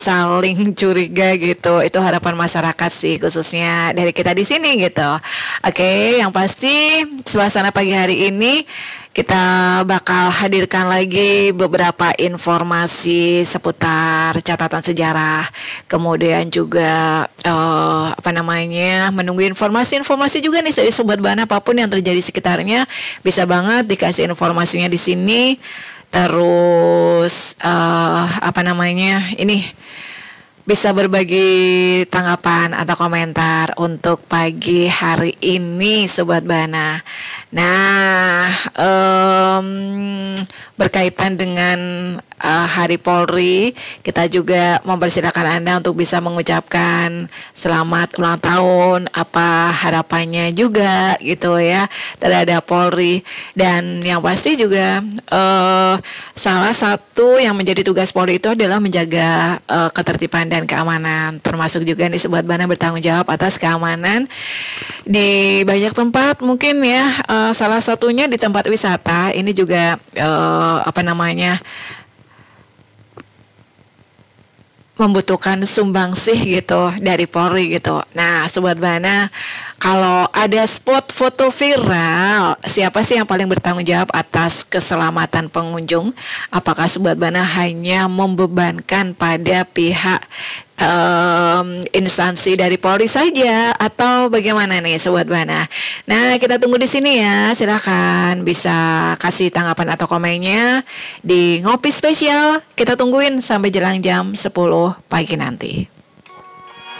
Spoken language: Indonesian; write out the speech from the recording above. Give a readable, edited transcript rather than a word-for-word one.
saling curiga gitu. Itu harapan masyarakat sih, khususnya dari kita di sini gitu. Oke, yang pasti suasana pagi hari ini kita bakal hadirkan lagi beberapa informasi seputar catatan sejarah. Kemudian juga apa namanya, menunggu informasi-informasi juga nih dari Sobat Bana, apapun yang terjadi sekitarnya bisa banget dikasih informasinya di sini. Terus apa namanya, ini bisa berbagi tanggapan atau komentar untuk pagi hari ini Sobat Bana. Nah, berkaitan dengan Hari Polri, kita juga mempersilahkan Anda untuk bisa mengucapkan selamat ulang tahun, apa harapannya juga gitu ya terhadap Polri. Dan yang pasti juga salah satu yang menjadi tugas Polri itu adalah menjaga ketertiban dan keamanan, termasuk juga nih Sobat Bana bertanggung jawab atas keamanan di banyak tempat mungkin ya, salah satunya di tempat wisata. Ini juga apa namanya, membutuhkan sumbangsih gitu dari Polri gitu. Nah, Sobat Bana, kalau ada spot foto viral, siapa sih yang paling bertanggung jawab atas keselamatan pengunjung? Apakah Sobat Bana hanya membebankan pada pihak instansi dari Polri saja atau bagaimana nih Sobat Bana? Nah, kita tunggu di sini ya. Silakan bisa kasih tanggapan atau komennya di Ngopi Spesial. Kita tungguin sampai jelang jam 10 pagi nanti.